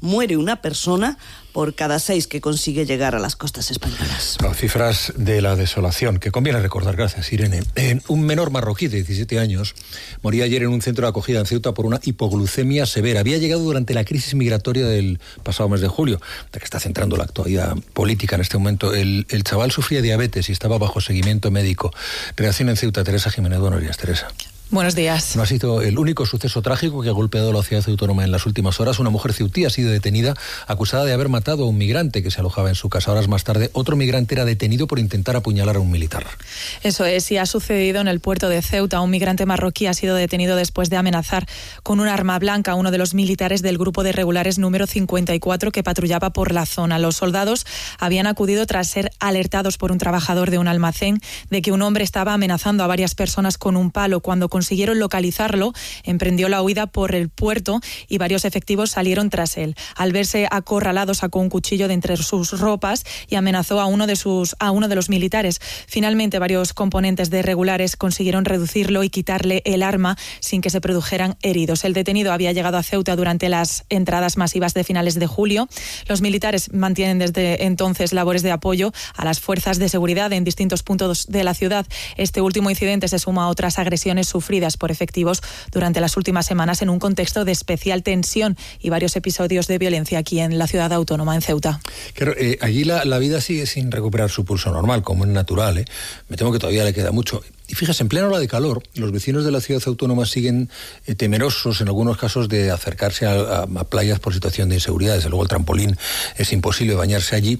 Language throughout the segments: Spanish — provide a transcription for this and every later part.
muere una persona por cada 6 que consigue llegar a las costas españolas. Cifras de la desolación, que conviene recordar, gracias Irene. Un menor marroquí de 17 años moría ayer en un centro de acogida en Ceuta por una hipoglucemia severa. Había llegado durante la crisis migratoria del pasado mes de julio, de que está centrando la actualidad política en este momento. El chaval sufría diabetes y estaba bajo seguimiento médico. Reacción en Ceuta, Teresa Jiménez. Buenos días, Teresa. Buenos días. No ha sido el único suceso trágico que ha golpeado la ciudad autónoma en las últimas horas. Una mujer ceutí ha sido detenida, acusada de haber matado a un migrante que se alojaba en su casa. Horas más tarde, otro migrante era detenido por intentar apuñalar a un militar. Eso es, y ha sucedido en el puerto de Ceuta. Un migrante marroquí ha sido detenido después de amenazar con un arma blanca a uno de los militares del grupo de regulares número 54 que patrullaba por la zona. Los soldados habían acudido tras ser alertados por un trabajador de un almacén de que un hombre estaba amenazando a varias personas con un palo. Cuando consiguieron localizarlo, emprendió la huida por el puerto y varios efectivos salieron tras él. Al verse acorralado, sacó un cuchillo de entre sus ropas y amenazó a uno de los militares. Finalmente, varios componentes de regulares consiguieron reducirlo y quitarle el arma sin que se produjeran heridos. El detenido había llegado a Ceuta durante las entradas masivas de finales de julio. Los militares mantienen desde entonces labores de apoyo a las fuerzas de seguridad en distintos puntos de la ciudad. Este último incidente se suma a otras agresiones sufridas por efectivos durante las últimas semanas en un contexto de especial tensión y varios episodios de violencia aquí en la ciudad autónoma, en Ceuta. Claro, allí la vida sigue sin recuperar su pulso normal, como es natural, ¿eh? Me temo que todavía le queda mucho. Y fíjese, en plena ola de calor, los vecinos de la ciudad autónoma siguen temerosos, en algunos casos, de acercarse a playas por situación de inseguridad. Desde luego el trampolín es imposible bañarse allí.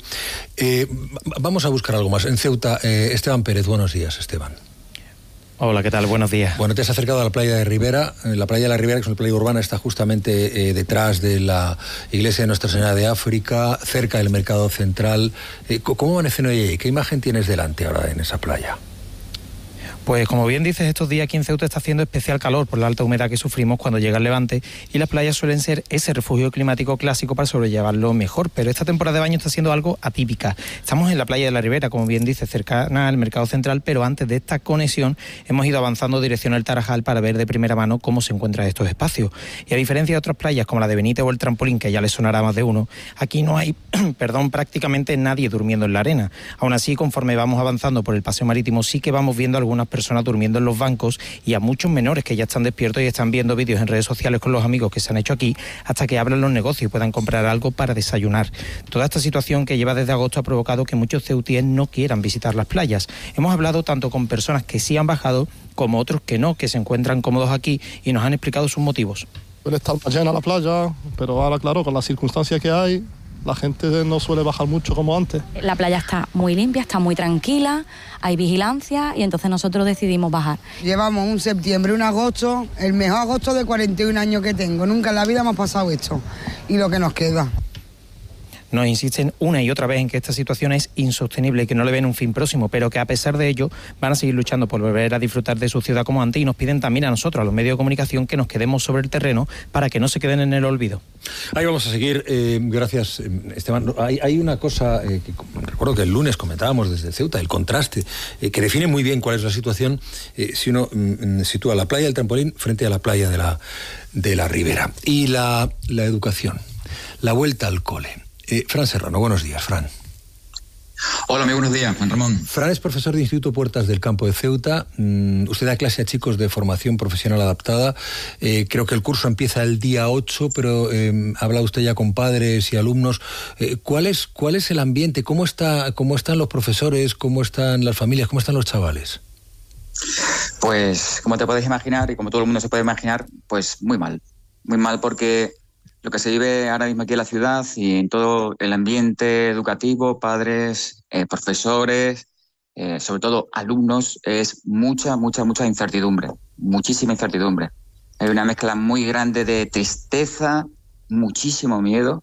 Vamos a buscar algo más. En Ceuta, Esteban Pérez, buenos días, Esteban. Hola, ¿qué tal? Buenos días. Bueno, te has acercado a la playa de Ribera. La playa de la Ribera, que es una playa urbana, está justamente detrás de la iglesia de Nuestra Señora de África, cerca del mercado central. ¿Cómo amanece hoy? ¿Qué imagen tienes delante ahora en esa playa? Pues como bien dices, estos días aquí en Ceuta está haciendo especial calor por la alta humedad que sufrimos cuando llega el levante y las playas suelen ser ese refugio climático clásico para sobrellevarlo mejor, pero esta temporada de baño está siendo algo atípica. Estamos en la playa de la Ribera, como bien dices, cercana al mercado central, pero antes de esta conexión hemos ido avanzando dirección al Tarajal para ver de primera mano cómo se encuentran estos espacios. Y a diferencia de otras playas como la de Benítez o el Trampolín, que ya les sonará más de uno, aquí no hay prácticamente nadie durmiendo en la arena. Aún así, conforme vamos avanzando por el paseo marítimo, sí que vamos viendo algunas personas durmiendo en los bancos y a muchos menores que ya están despiertos y están viendo vídeos en redes sociales con los amigos que se han hecho aquí hasta que abran los negocios y puedan comprar algo para desayunar. Toda esta situación que lleva desde agosto ha provocado que muchos ceutíes no quieran visitar las playas. Hemos hablado tanto con personas que sí han bajado como otros que no, que se encuentran cómodos aquí y nos han explicado sus motivos. Suele estar más llena la playa, pero ahora claro, con las circunstancias que hay, la gente no suele bajar mucho como antes. La playa está muy limpia, está muy tranquila, hay vigilancia y entonces nosotros decidimos bajar. Llevamos un septiembre, un agosto, el mejor agosto de 41 años que tengo. Nunca en la vida me ha pasado esto y lo que nos queda. Nos insisten una y otra vez en que esta situación es insostenible y que no le ven un fin próximo, pero que a pesar de ello van a seguir luchando por volver a disfrutar de su ciudad como antes y nos piden también a nosotros, a los medios de comunicación, que nos quedemos sobre el terreno para que no se queden en el olvido. Ahí vamos a seguir. Gracias, Esteban. Hay una cosa que recuerdo que el lunes comentábamos desde Ceuta, el contraste, que define muy bien cuál es la situación si uno sitúa la playa del Trampolín frente a la playa de la Ribera. Y la educación, la vuelta al cole. Fran Serrano, buenos días, Fran. Hola, muy buenos días, Juan Ramón. Fran es profesor de Instituto Puertas del Campo de Ceuta. Usted da clase a chicos de formación profesional adaptada. Creo que el curso empieza el día 8, pero habla usted ya con padres y alumnos. ¿Cuál es el ambiente? ¿Cómo están los profesores? ¿Cómo están las familias? ¿Cómo están los chavales? Pues, como te puedes imaginar, y como todo el mundo se puede imaginar, pues muy mal. Muy mal porque lo que se vive ahora mismo aquí en la ciudad y en todo el ambiente educativo, padres, profesores, sobre todo alumnos, es mucha incertidumbre, muchísima incertidumbre. Hay una mezcla muy grande de tristeza, muchísimo miedo,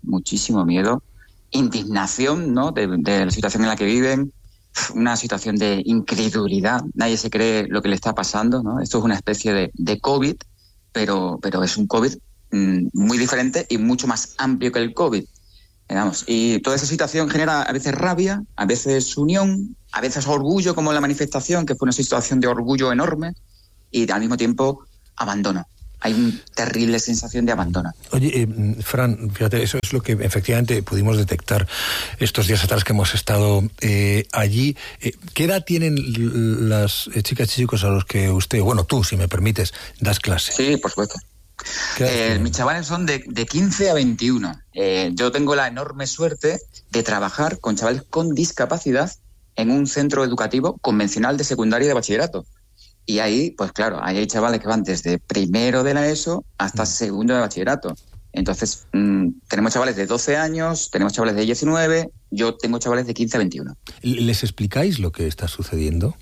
indignación, ¿no?, de la situación en la que viven, una situación de incredulidad. Nadie se cree lo que le está pasando, ¿no? Esto es una especie de COVID, pero es un COVID muy diferente y mucho más amplio que el COVID. Y toda esa situación genera a veces rabia, a veces unión, a veces orgullo, como la manifestación, que fue una situación de orgullo enorme, y al mismo tiempo abandono. Hay una terrible sensación de abandono. Oye, Fran, fíjate, eso es lo que efectivamente pudimos detectar estos días atrás que hemos estado allí. ¿Qué edad tienen las chicas y chicos a los que usted, bueno, tú, si me permites, das clase? Sí, por supuesto. Mis chavales son de 15 a 21. Yo tengo la enorme suerte de trabajar con chavales con discapacidad en un centro educativo convencional de secundaria y de bachillerato. Y ahí, pues claro, ahí hay chavales que van desde primero de la ESO hasta segundo de bachillerato. Entonces, tenemos chavales de 12 años, tenemos chavales de 19, yo tengo chavales de 15 a 21. ¿Les explicáis lo que está sucediendo?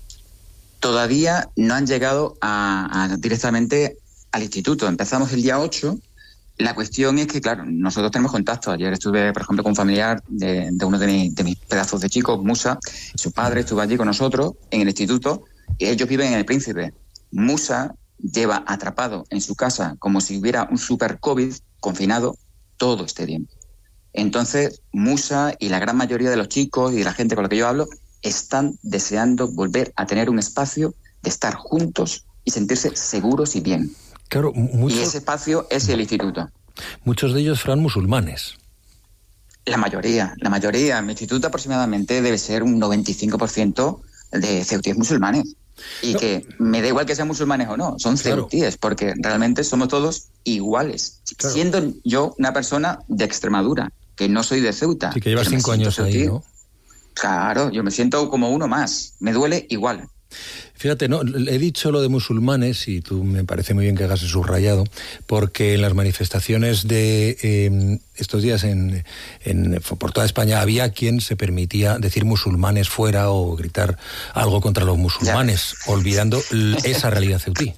Todavía no han llegado directamente al instituto. Empezamos el día 8. La cuestión es que, claro, nosotros tenemos contacto. Ayer estuve, por ejemplo, con un familiar de uno de mis pedazos de chicos, Musa. Su padre estuvo allí con nosotros en el instituto. Y ellos viven en El Príncipe. Musa lleva atrapado en su casa como si hubiera un super COVID confinado todo este tiempo. Entonces, Musa y la gran mayoría de los chicos y de la gente con la que yo hablo están deseando volver a tener un espacio de estar juntos y sentirse seguros y bien. Claro, y ese espacio es el instituto. Muchos de ellos, Fran, musulmanes. La mayoría. Mi instituto aproximadamente debe ser un 95% de ceutíes musulmanes. Y que me da igual que sean musulmanes o no, son ceutíes, porque realmente somos todos iguales. Claro. Siendo yo una persona de Extremadura, que no soy de Ceuta. Sí, que llevas 5 años ahí, ¿no? Claro, yo me siento como uno más, me duele igual. Fíjate, no, he dicho lo de musulmanes y tú me parece muy bien que hagas el subrayado, porque en las manifestaciones de estos días por toda España había quien se permitía decir musulmanes fuera o gritar algo contra los musulmanes, olvidando esa realidad ceutí.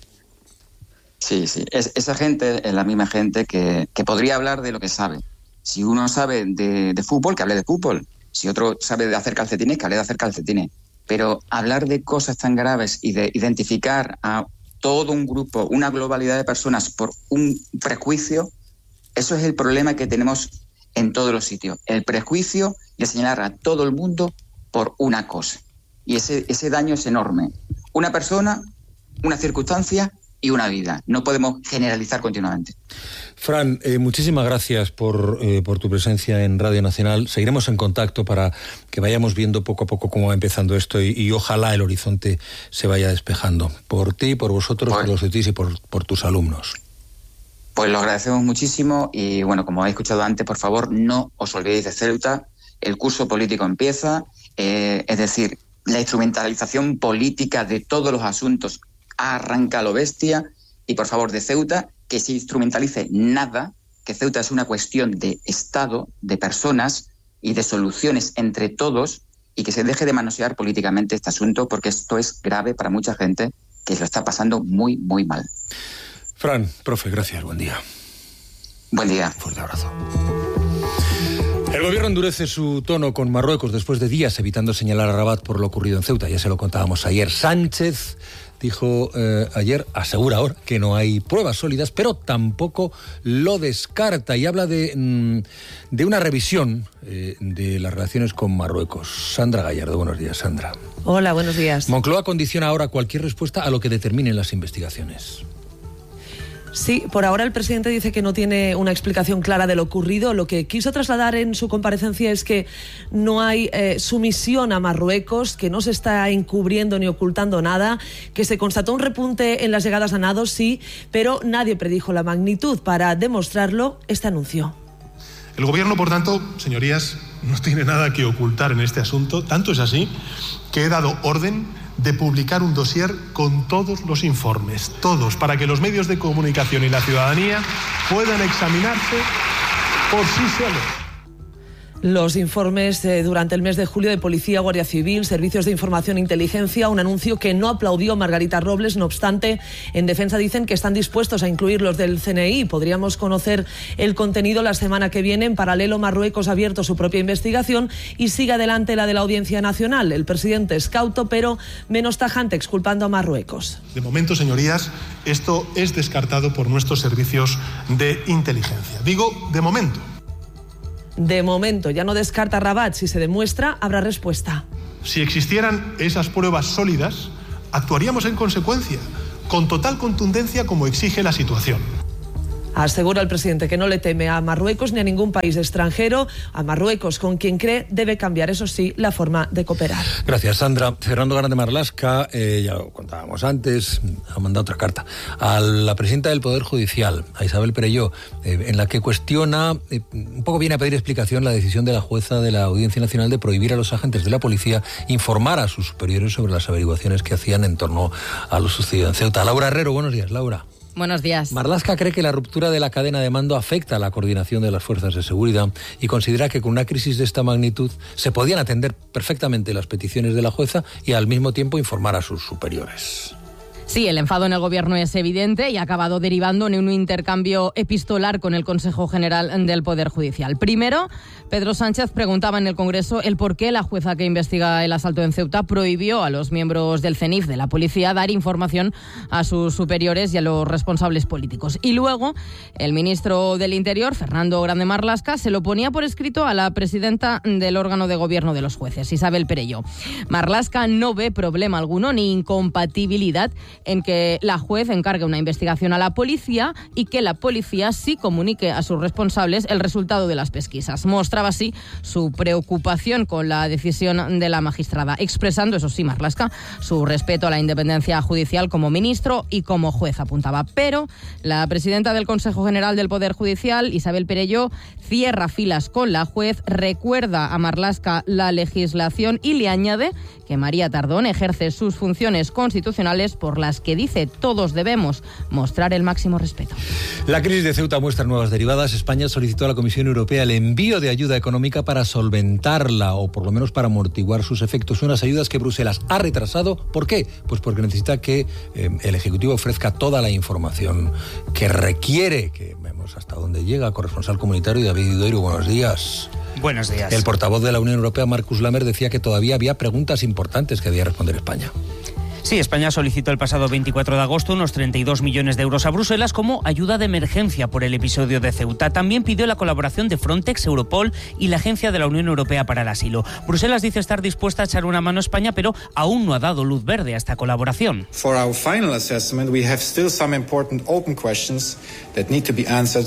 Sí, esa gente es la misma gente que podría hablar de lo que sabe. Si uno sabe de fútbol, que hable de fútbol. Si otro sabe de hacer calcetines, que hable de hacer calcetines. Pero hablar de cosas tan graves y de identificar a todo un grupo, una globalidad de personas por un prejuicio, eso es el problema que tenemos en todos los sitios. El prejuicio de señalar a todo el mundo por una cosa. Y ese daño es enorme. Una persona, una circunstancia y una vida. No podemos generalizar continuamente. Fran, muchísimas gracias por tu presencia en Radio Nacional. Seguiremos en contacto para que vayamos viendo poco a poco cómo va empezando esto y ojalá el horizonte se vaya despejando. Por ti, por vosotros, por los ceutíes y por tus alumnos. Pues lo agradecemos muchísimo y bueno, como habéis escuchado antes, por favor, no os olvidéis de Ceuta. El curso político empieza, es decir, la instrumentalización política de todos los asuntos arranca a lo bestia y por favor de Ceuta que se instrumentalice nada, que Ceuta es una cuestión de Estado, de personas y de soluciones entre todos y que se deje de manosear políticamente este asunto porque esto es grave para mucha gente que lo está pasando muy, muy mal. Fran, profe, gracias, buen día. Buen día. Un fuerte abrazo. El gobierno endurece su tono con Marruecos después de días evitando señalar a Rabat por lo ocurrido en Ceuta. Ya se lo contábamos ayer. Sánchez dijo ayer, asegura ahora que no hay pruebas sólidas, pero tampoco lo descarta y habla de una revisión de las relaciones con Marruecos. Sandra Gallardo, buenos días, Sandra. Hola, buenos días. Moncloa condiciona ahora cualquier respuesta a lo que determinen las investigaciones. Sí, por ahora el presidente dice que no tiene una explicación clara de lo ocurrido. Lo que quiso trasladar en su comparecencia es que no hay sumisión a Marruecos, que no se está encubriendo ni ocultando nada, que se constató un repunte en las llegadas a nados, sí, pero nadie predijo la magnitud. Para demostrarlo, este anuncio. El gobierno, por tanto, señorías, no tiene nada que ocultar en este asunto. Tanto es así que he dado orden de publicar un dossier con todos los informes, todos, para que los medios de comunicación y la ciudadanía puedan examinarse por sí solos. Los informes durante el mes de julio de Policía, Guardia Civil, Servicios de Información e Inteligencia, un anuncio que no aplaudió Margarita Robles. No obstante, en defensa dicen que están dispuestos a incluir los del CNI. Podríamos conocer el contenido la semana que viene. En paralelo, Marruecos ha abierto su propia investigación y sigue adelante la de la Audiencia Nacional. El presidente es cauto, pero menos tajante, exculpando a Marruecos. De momento, señorías, esto es descartado por nuestros servicios de inteligencia. Digo, de momento. De momento, ya no descarta Rabat. Si se demuestra, habrá respuesta. Si existieran esas pruebas sólidas, actuaríamos en consecuencia. con total contundencia como exige la situación. Asegura el presidente que no le teme a Marruecos ni a ningún país extranjero. A Marruecos, con quien cree, debe cambiar, eso sí, la forma de cooperar. Gracias, Sandra. Fernando Grande Marlaska, ya lo contábamos antes, ha mandado otra carta a la presidenta del Poder Judicial, a Isabel Perelló, en la que cuestiona, un poco viene a pedir explicación la decisión de la jueza de la Audiencia Nacional de prohibir a los agentes de la policía informar a sus superiores sobre las averiguaciones que hacían en torno a lo sucedido en Ceuta. Laura Herrero, buenos días, Laura. Buenos días. Marlaska cree que la ruptura de la cadena de mando afecta a la coordinación de las fuerzas de seguridad y considera que con una crisis de esta magnitud se podían atender perfectamente las peticiones de la jueza y al mismo tiempo informar a sus superiores. Sí, el enfado en el Gobierno es evidente y ha acabado derivando en un intercambio epistolar con el Consejo General del Poder Judicial. Primero, Pedro Sánchez preguntaba en el Congreso el por qué la jueza que investiga el asalto en Ceuta prohibió a los miembros del CENIF, de la policía, dar información a sus superiores y a los responsables políticos. Y luego, el ministro del Interior, Fernando Grande Marlaska, se lo ponía por escrito a la presidenta del órgano de gobierno de los jueces, Isabel Perelló. Marlaska no ve problema alguno ni incompatibilidad en que la juez encargue una investigación a la policía y que la policía sí comunique a sus responsables el resultado de las pesquisas. Mostraba así su preocupación con la decisión de la magistrada, expresando, eso sí, Marlaska, su respeto a la independencia judicial como ministro y como juez, apuntaba. Pero la presidenta del Consejo General del Poder Judicial, Isabel Perelló, cierra filas con la juez, recuerda a Marlaska la legislación y le añade que María Tardón ejerce sus funciones constitucionales por las que dice todos debemos mostrar el máximo respeto. La crisis de Ceuta muestra nuevas derivadas. España solicitó a la Comisión Europea el envío de ayuda económica para solventarla o por lo menos para amortiguar sus efectos. Unas ayudas que Bruselas ha retrasado. ¿Por qué? Pues porque necesita que el Ejecutivo ofrezca toda la información que requiere. Que vemos hasta dónde llega. Corresponsal comunitario David Idoiro, buenos días. Buenos días. El portavoz de la Unión Europea, Markus Lammert, decía que todavía había preguntas importantes que debía responder España. Sí, España solicitó el pasado 24 de agosto unos 32 millones de euros a Bruselas como ayuda de emergencia por el episodio de Ceuta. También pidió la colaboración de Frontex, Europol y la Agencia de la Unión Europea para el Asilo. Bruselas dice estar dispuesta a echar una mano a España, pero aún no ha dado luz verde a esta colaboración. For our final assessment, we have still some important open questions that need to be answered.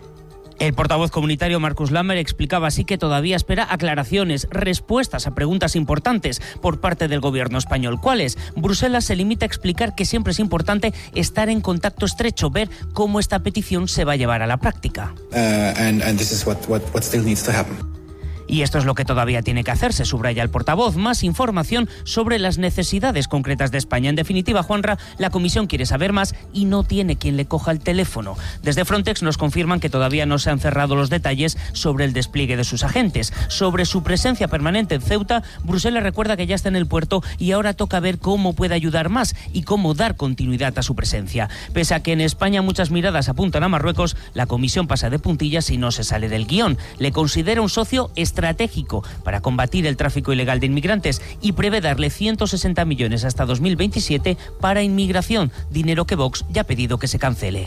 El portavoz comunitario Markus Lammert explicaba así que todavía espera aclaraciones, respuestas a preguntas importantes por parte del gobierno español. ¿Cuáles? Bruselas se limita a explicar que siempre es importante estar en contacto estrecho, ver cómo esta petición se va a llevar a la práctica. And this is what still needs to happen. Y esto es lo que todavía tiene que hacerse, subraya el portavoz. Más información sobre las necesidades concretas de España. En definitiva, Juanra, la Comisión quiere saber más y no tiene quien le coja el teléfono. Desde Frontex nos confirman que todavía no se han cerrado los detalles sobre el despliegue de sus agentes. Sobre su presencia permanente en Ceuta, Bruselas recuerda que ya está en el puerto y ahora toca ver cómo puede ayudar más y cómo dar continuidad a su presencia. Pese a que en España muchas miradas apuntan a Marruecos, la Comisión pasa de puntillas y no se sale del guión. Le considera un socio estratégico para combatir el tráfico ilegal de inmigrantes y prevé darle 160 millones hasta 2027 para inmigración, dinero que Vox ya ha pedido que se cancele.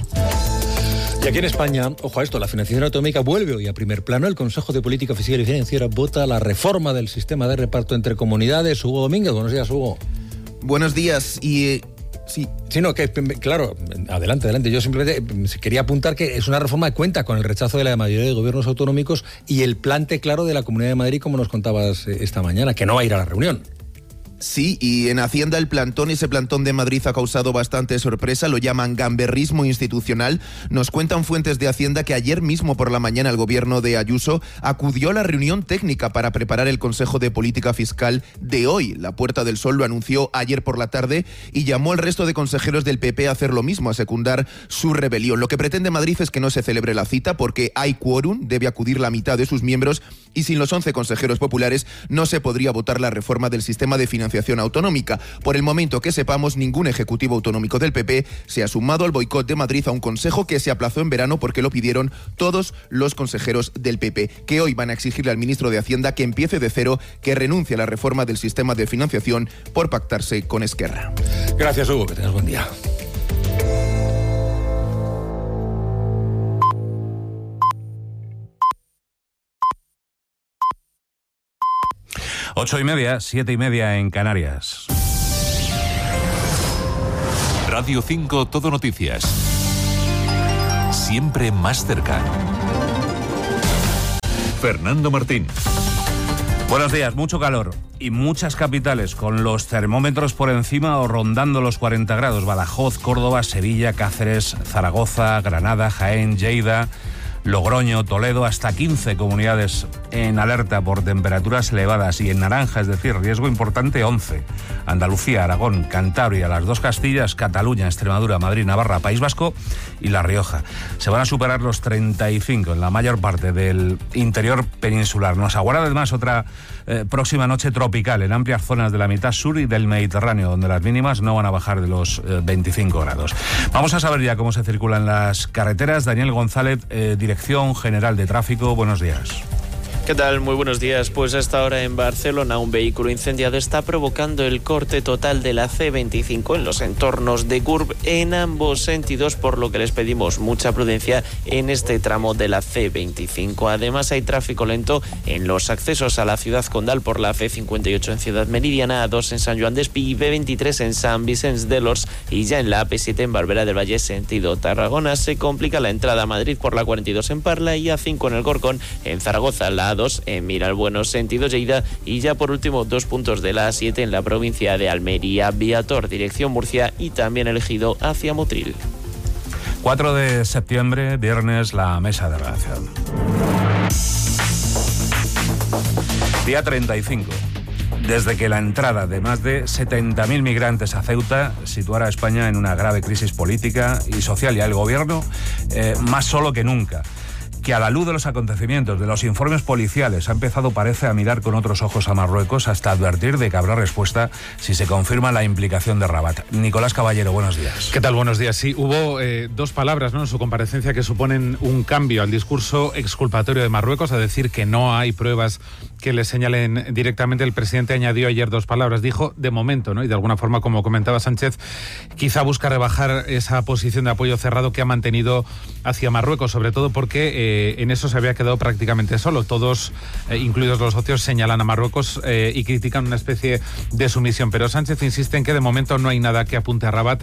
Y aquí en España, ojo a esto, la financiación autonómica vuelve hoy a primer plano. El Consejo de Política Fiscal y Financiera vota la reforma del sistema de reparto entre comunidades. Hugo Domínguez, buenos días, Hugo. Buenos días y... Sí, no, que claro, adelante. Yo simplemente quería apuntar que es una reforma que cuenta con el rechazo de la mayoría de gobiernos autonómicos y el plante claro de la Comunidad de Madrid, como nos contabas esta mañana, que no va a ir a la reunión. Sí, y en Hacienda ese plantón de Madrid ha causado bastante sorpresa, lo llaman gamberrismo institucional. Nos cuentan fuentes de Hacienda que ayer mismo por la mañana el gobierno de Ayuso acudió a la reunión técnica para preparar el Consejo de Política Fiscal de hoy. La Puerta del Sol lo anunció ayer por la tarde y llamó al resto de consejeros del PP a hacer lo mismo, a secundar su rebelión. Lo que pretende Madrid es que no se celebre la cita porque hay quórum, debe acudir la mitad de sus miembros y sin los 11 consejeros populares no se podría votar la reforma del sistema de financiación autonómica. Por el momento que sepamos, ningún ejecutivo autonómico del PP se ha sumado al boicot de Madrid a un consejo que se aplazó en verano porque lo pidieron todos los consejeros del PP, que hoy van a exigirle al ministro de Hacienda que empiece de cero, que renuncie a la reforma del sistema de financiación por pactarse con Esquerra. Gracias, Hugo, que tengas buen día. Ocho y media, 7:30 en Canarias. Radio 5 Todo Noticias. Siempre más cerca. Fernando Martín. Buenos días, mucho calor y muchas capitales con los termómetros por encima o rondando los 40 grados. Badajoz, Córdoba, Sevilla, Cáceres, Zaragoza, Granada, Jaén, Lleida, Logroño, Toledo, hasta 15 comunidades en alerta por temperaturas elevadas y en naranja, es decir, riesgo importante 11. Andalucía, Aragón, Cantabria, las dos Castillas, Cataluña, Extremadura, Madrid, Navarra, País Vasco y La Rioja. Se van a superar los 35 en la mayor parte del interior peninsular. Nos aguarda además otra próxima noche tropical en amplias zonas de la mitad sur y del Mediterráneo, donde las mínimas no van a bajar de los 25 grados. Vamos a saber ya cómo se circulan las carreteras. Daniel González, Dirección General de Tráfico, buenos días. ¿Qué tal? Muy buenos días. Pues hasta ahora en Barcelona un vehículo incendiado está provocando el corte total de la C25 en los entornos de Gurb en ambos sentidos, por lo que les pedimos mucha prudencia en este tramo de la C25. Además hay tráfico lento en los accesos a la ciudad condal por la C58 en Ciudad Meridiana, A2 en San Joan d'Espí y B23 en Sant Vicenç de los, y ya en la AP7 en Barberà del Vallès sentido Tarragona se complica la entrada a Madrid por la 42 en Parla y A5 en el Corcón, en Zaragoza la A2 en Miralbueno sentido Lleida y ya por último 2 puntos de la A7 en la provincia de Almería, Viator dirección Murcia y también el Ejido hacia Motril. 4 de septiembre, viernes, la mesa de redacción. Día 35. Desde que la entrada de más de 70.000 migrantes a Ceuta situara a España en una grave crisis política y social, y al gobierno más solo que nunca, que a la luz de los acontecimientos, de los informes policiales, ha empezado, parece, a mirar con otros ojos a Marruecos, hasta advertir de que habrá respuesta si se confirma la implicación de Rabat. Nicolás Caballero, buenos días. ¿Qué tal? Buenos días. Sí, hubo dos palabras, ¿no?, en su comparecencia que suponen un cambio al discurso exculpatorio de Marruecos, a decir que no hay pruebas que le señalen directamente. El presidente añadió ayer 2 palabras, dijo de momento, ¿no? Y de alguna forma, como comentaba Sánchez, quizá busca rebajar esa posición de apoyo cerrado que ha mantenido hacia Marruecos, sobre todo porque en eso se había quedado prácticamente solo. Todos, incluidos los socios, señalan a Marruecos y critican una especie de sumisión, pero Sánchez insiste en que de momento no hay nada que apunte a Rabat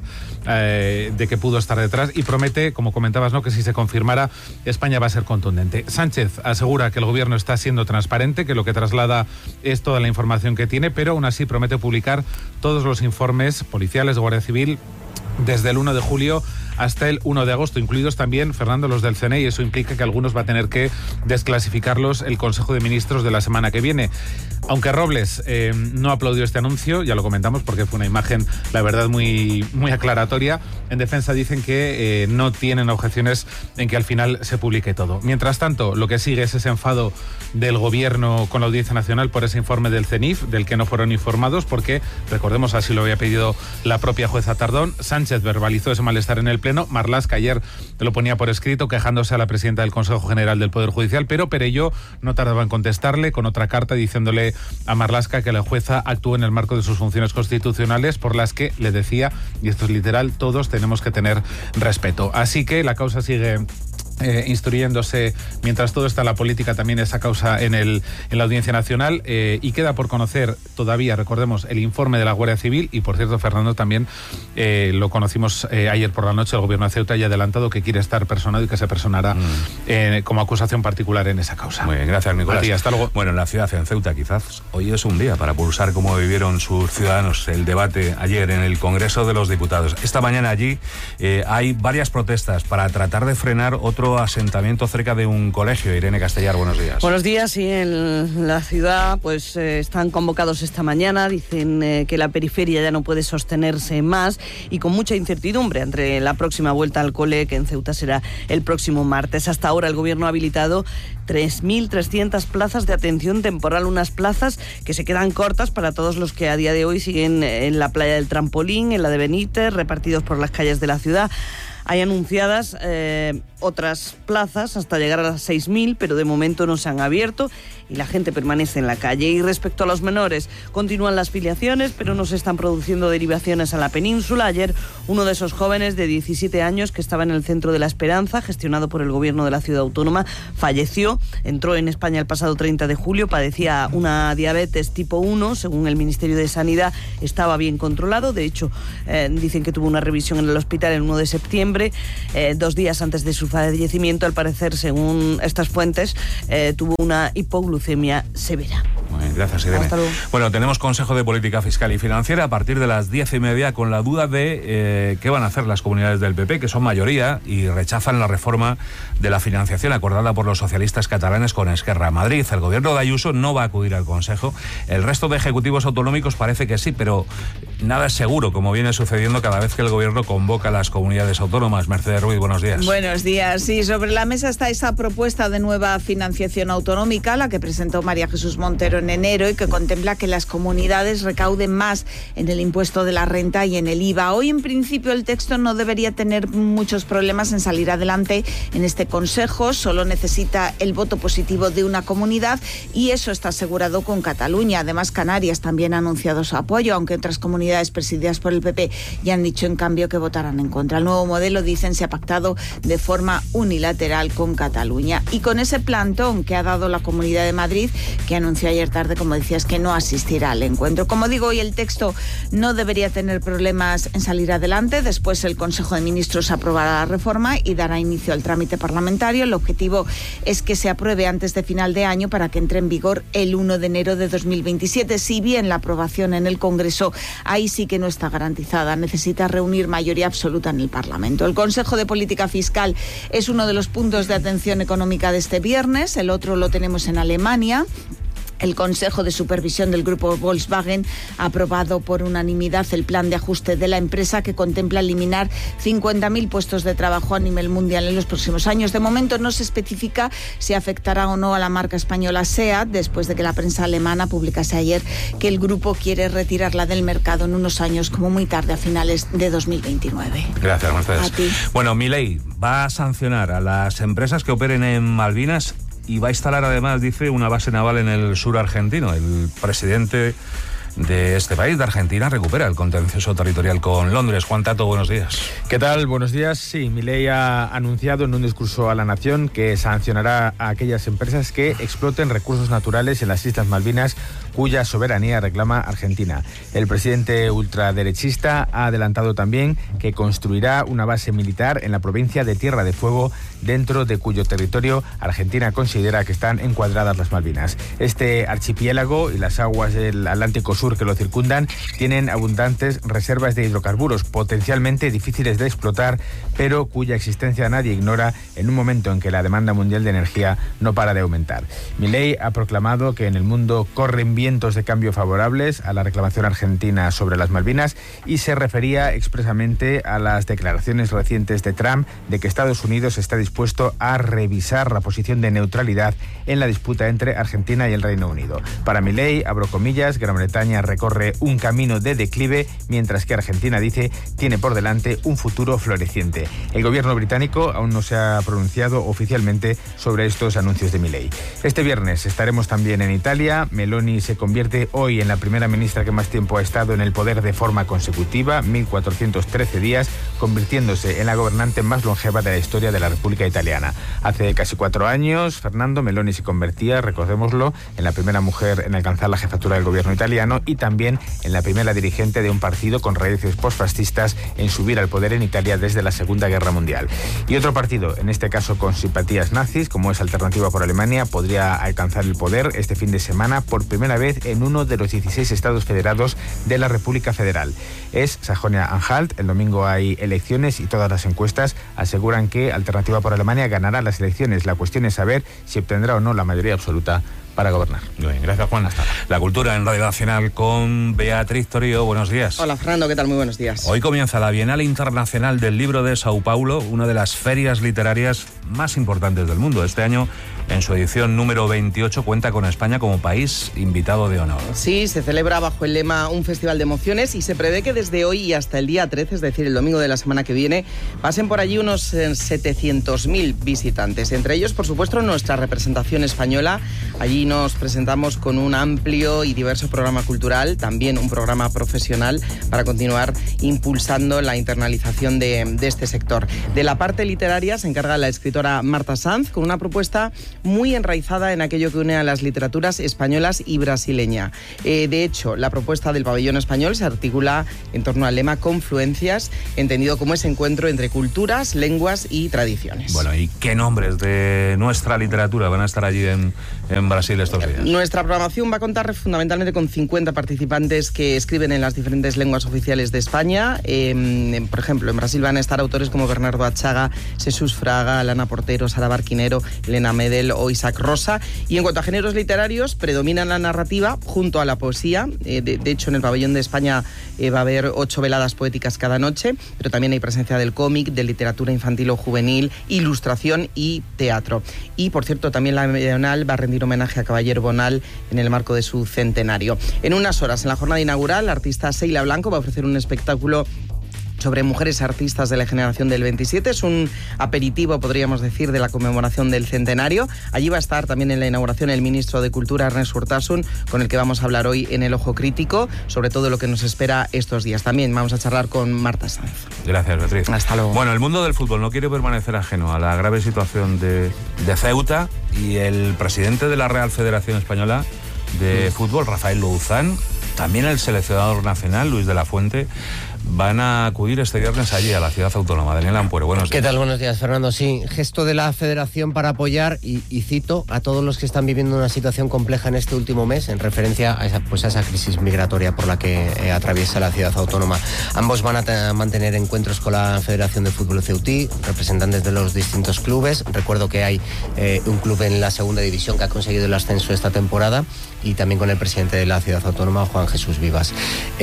de que pudo estar detrás, y promete, como comentabas, ¿no?, que si se confirmara, España va a ser contundente. Sánchez asegura que el gobierno está siendo transparente, que lo que traslada es toda la información que tiene, pero aún así promete publicar todos los informes policiales de Guardia Civil desde el 1 de julio hasta el 1 de agosto, incluidos también, Fernando, los del CNI. Eso implica que algunos va a tener que desclasificarlos el Consejo de Ministros de la semana que viene. Aunque Robles no aplaudió este anuncio, ya lo comentamos porque fue una imagen, la verdad, muy, muy aclaratoria. En defensa dicen que no tienen objeciones en que al final se publique todo. Mientras tanto, lo que sigue es ese enfado del gobierno con la Audiencia Nacional por ese informe del CENIF, del que no fueron informados, porque, recordemos, así lo había pedido la propia jueza Tardón. Sánchez verbalizó ese malestar en el Pleno. Marlaska ayer lo ponía por escrito, quejándose a la presidenta del Consejo General del Poder Judicial, pero Perelló no tardaba en contestarle con otra carta diciéndole a Marlaska que la jueza actuó en el marco de sus funciones constitucionales, por las que, le decía, y esto es literal, todos tenemos que tener respeto. Así que la causa sigue instruyéndose. Mientras todo está en la política, también esa causa en la Audiencia Nacional, y queda por conocer todavía, recordemos, el informe de la Guardia Civil. Y por cierto, Fernando, también lo conocimos ayer por la noche, el gobierno de Ceuta ya ha adelantado que quiere estar personado y que se personará como acusación particular en esa causa. Muy bien, gracias, Nicolás. Sí, hasta luego. Bueno, en la ciudad, en Ceuta, quizás hoy es un día para pulsar cómo vivieron sus ciudadanos el debate ayer en el Congreso de los Diputados. Esta mañana allí hay varias protestas para tratar de frenar otro asentamiento cerca de un colegio. Irene Castellar, buenos días. Buenos días. Sí, en la ciudad pues están convocados esta mañana. Dicen que la periferia ya no puede sostenerse más, y con mucha incertidumbre entre la próxima vuelta al cole, que en Ceuta será el próximo martes. Hasta ahora el gobierno ha habilitado 3.300 plazas de atención temporal, unas plazas que se quedan cortas para todos los que a día de hoy siguen en la playa del Trampolín, en la de Benítez, repartidos por las calles de la ciudad. Hay anunciadas otras plazas hasta llegar a las 6.000, pero de momento no se han abierto y la gente permanece en la calle. Y respecto a los menores, continúan las filiaciones, pero no se están produciendo derivaciones a la península. Ayer, uno de esos jóvenes de 17 años que estaba en el Centro de la Esperanza, gestionado por el Gobierno de la Ciudad Autónoma, falleció. Entró en España el pasado 30 de julio, padecía una diabetes tipo 1, según el Ministerio de Sanidad, estaba bien controlado. De hecho, dicen que tuvo una revisión en el hospital el 1 de septiembre, 2 días antes de su fallecimiento. Al parecer, según estas fuentes, tuvo una hipoglucemia severa. Muy bien, gracias, Irene. Hasta luego. Bueno, tenemos Consejo de Política Fiscal y Financiera a partir de las 10:30 con la duda de qué van a hacer las comunidades del PP, que son mayoría y rechazan la reforma de la financiación acordada por los socialistas catalanes con Esquerra. Madrid, el gobierno de Ayuso no va a acudir al Consejo. El resto de ejecutivos autonómicos parece que sí, pero nada es seguro, como viene sucediendo cada vez que el gobierno convoca a las comunidades autónomas. Mercedes Ruiz, buenos días. Buenos días. Sí, sobre la mesa está esa propuesta de nueva financiación autonómica, la que presentó María Jesús Montero en enero y que contempla que las comunidades recauden más en el impuesto de la renta y en el IVA. Hoy, en principio, el texto no debería tener muchos problemas en salir adelante en este Consejo. Solo necesita el voto positivo de una comunidad y eso está asegurado con Cataluña. Además, Canarias también ha anunciado su apoyo, aunque otras comunidades presididas por el PP ya han dicho, en cambio, que votarán en contra. El nuevo modelo, dicen, se ha pactado de forma unilateral con Cataluña. Y con ese plantón que ha dado la Comunidad de Madrid, que anunció ayer tarde, como decías, que no asistirá al encuentro. Como digo, hoy el texto no debería tener problemas en salir adelante. Después el Consejo de Ministros aprobará la reforma y dará inicio al trámite parlamentario. El objetivo es que se apruebe antes de final de año para que entre en vigor el 1 de enero de 2027. Si bien la aprobación en el Congreso ahí sí que no está garantizada, necesita reunir mayoría absoluta en el Parlamento. El Consejo de Política Fiscal es uno de los puntos de atención económica de este viernes. El otro lo tenemos en Alemania. El Consejo de Supervisión del Grupo Volkswagen ha aprobado por unanimidad el plan de ajuste de la empresa, que contempla eliminar 50.000 puestos de trabajo a nivel mundial en los próximos años. De momento no se especifica si afectará o no a la marca española SEAT, después de que la prensa alemana publicase ayer que el grupo quiere retirarla del mercado en unos años, como muy tarde, a finales de 2029. Gracias, Mercedes. A ti. Bueno, Milei va a sancionar a las empresas que operen en Malvinas y va a instalar, además, dice, una base naval en el sur argentino. El presidente de este país, de Argentina, recupera el contencioso territorial con Londres. Juan Tato, buenos días. ¿Qué tal? Buenos días. Sí, Milei ha anunciado en un discurso a la nación que sancionará a aquellas empresas que exploten recursos naturales en las Islas Malvinas, cuya soberanía reclama Argentina. El presidente ultraderechista ha adelantado también que construirá una base militar en la provincia de Tierra de Fuego, dentro de cuyo territorio Argentina considera que están encuadradas las Malvinas. Este archipiélago y las aguas del Atlántico Sur que lo circundan tienen abundantes reservas de hidrocarburos, potencialmente difíciles de explotar, pero cuya existencia nadie ignora en un momento en que la demanda mundial de energía no para de aumentar. Milei ha proclamado que en el mundo corren vientos de cambio favorables a la reclamación argentina sobre las Malvinas y se refería expresamente a las declaraciones recientes de Trump de que Estados Unidos está dispuesto a revisar la posición de neutralidad en la disputa entre Argentina y el Reino Unido. Para Milei, abro comillas, Gran Bretaña recorre un camino de declive, mientras que Argentina, dice, tiene por delante un futuro floreciente. El gobierno británico aún no se ha pronunciado oficialmente sobre estos anuncios de Milei. Este viernes estaremos también en Italia. Meloni se convierte hoy en la primera ministra que más tiempo ha estado en el poder de forma consecutiva, 1.413 días, convirtiéndose en la gobernante más longeva de la historia de la República Italiana. Hace casi 4 años, Fernando, Meloni se convertía, recordémoslo, en la primera mujer en alcanzar la jefatura del gobierno italiano y también en la primera dirigente de un partido con raíces postfascistas en subir al poder en Italia desde la Segunda Guerra Mundial. Y otro partido, en este caso con simpatías nazis, como es Alternativa por Alemania, podría alcanzar el poder este fin de semana por primera vez en uno de los 16 estados federados de la República Federal. Es Sajonia-Anhalt. El domingo hay elecciones y todas las encuestas aseguran que Alternativa por Alemania ganará las elecciones. La cuestión es saber si obtendrá o no la mayoría absoluta para gobernar. Muy bien, gracias, Juan. Hasta la cultura en Radio Nacional con Beatriz Torío. Buenos días. Hola, Fernando, ¿qué tal? Muy buenos días. Hoy comienza la Bienal Internacional del Libro de Sao Paulo, una de las ferias literarias más importantes del mundo. Este año en su edición número 28, cuenta con España como país invitado de honor. Sí, se celebra bajo el lema Un Festival de Emociones y se prevé que desde hoy y hasta el día 13, es decir, el domingo de la semana que viene, pasen por allí unos 700.000 visitantes. Entre ellos, por supuesto, nuestra representación española. Allí nos presentamos con un amplio y diverso programa cultural, también un programa profesional para continuar impulsando la internalización de este sector. De la parte literaria se encarga la escritora Marta Sanz, con una propuesta muy enraizada en aquello que une a las literaturas españolas y brasileña. De hecho, la propuesta del pabellón español se articula en torno al lema Confluencias, entendido como ese encuentro entre culturas, lenguas y tradiciones. Bueno, ¿y qué nombres de nuestra literatura van a estar allí en Brasil estos días? Nuestra programación va a contar fundamentalmente con 50 participantes que escriben en las diferentes lenguas oficiales de España. Por ejemplo, en Brasil van a estar autores como Bernardo Achaga, Jesús Fraga, Alana Portero, Sara Barquinero, Elena Medel o Isaac Rosa. Y en cuanto a géneros literarios, predominan la narrativa junto a la poesía. De hecho, en el pabellón de España va a haber 8 veladas poéticas cada noche, pero también hay presencia del cómic, de literatura infantil o juvenil, ilustración y teatro. Y, por cierto, también la Bienal va a rendir homenaje a Caballero Bonal en el marco de su centenario. En unas horas, en la jornada inaugural, la artista Seila Blanco va a ofrecer un espectáculo sobre mujeres artistas de la generación del 27. Es un aperitivo, podríamos decir, de la conmemoración del centenario. Allí va a estar también en la inauguración el ministro de Cultura, Ernest Urtasun, con el que vamos a hablar hoy en El Ojo Crítico, sobre todo lo que nos espera estos días. También vamos a charlar con Marta Sanz. Gracias, Beatriz. Hasta luego. Bueno, el mundo del fútbol no quiere permanecer ajeno a la grave situación de Ceuta, y el presidente de la Real Federación Española de Fútbol, Rafael Louzán, también el seleccionador nacional, Luis de la Fuente, van a acudir este viernes allí a la ciudad autónoma. Daniel Ampuero, buenos días. ¿Qué tal? Buenos días, Fernando. Sí, gesto de la Federación para apoyar, y cito, a todos los que están viviendo una situación compleja en este último mes, en referencia a esa crisis migratoria por la que atraviesa la ciudad autónoma. Ambos van a mantener encuentros con la Federación de Fútbol Ceutí, representantes de los distintos clubes. Recuerdo que hay un club en la segunda división que ha conseguido el ascenso esta temporada, y también con el presidente de la ciudad autónoma, Juan Jesús Vivas.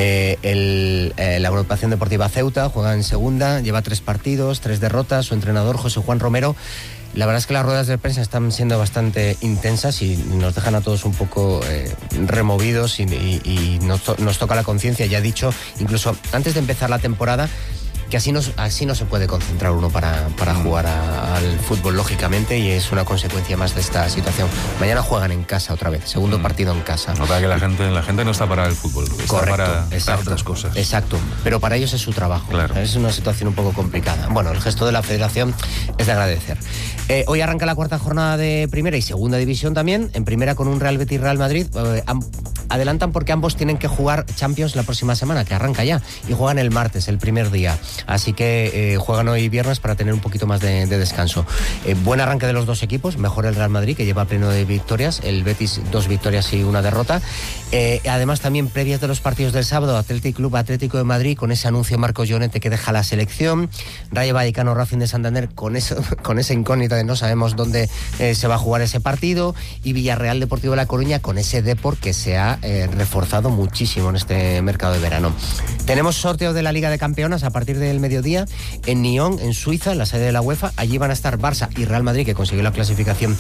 La agrupación deportiva Ceuta juega en segunda, lleva 3 partidos, 3 derrotas. Su entrenador, José Juan Romero. La verdad es que las ruedas de prensa están siendo bastante intensas y nos dejan a todos un poco removidos, y nos toca la conciencia. Ya ha dicho, incluso antes de empezar la temporada, que así no se puede concentrar uno para jugar al fútbol, lógicamente, y es una consecuencia más de esta situación. Mañana juegan en casa otra vez, segundo partido en casa. Nota que la gente no está para el fútbol, está correcto, para otras cosas. Exacto, pero para ellos es su trabajo. Claro. Es una situación un poco complicada. Bueno, el gesto de la Federación es de agradecer. Hoy arranca la 4ª jornada de Primera y Segunda División también. En Primera con un Real Betis Real Madrid. Adelantan porque ambos tienen que jugar Champions la próxima semana, que arranca ya, y juegan el martes, el primer día. Así que juegan hoy viernes para tener un poquito más de descanso. Buen arranque de los dos equipos, mejor el Real Madrid, que lleva pleno de victorias, el Betis 2 victorias y 1 derrota. Además, también previas de los partidos del sábado, Athletic Club Atlético de Madrid, con ese anuncio Marcos Llorente que deja la selección, Rayo Vallecano Racing de Santander, con esa incógnita de no sabemos dónde se va a jugar ese partido, y Villarreal Deportivo de La Coruña, con ese Depor que se ha reforzado muchísimo en este mercado de verano. Tenemos sorteo de la Liga de Campeonas a partir del mediodía en Nyon, en Suiza, en la sede de la UEFA. Allí van a estar Barça y Real Madrid, que consiguió la clasificación